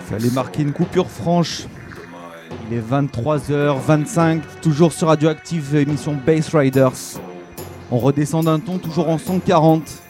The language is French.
Fallait marquer une coupure franche. Il est 23h25, toujours sur Radioactive, émission Bass Riders. On redescend d'un ton, toujours en 140.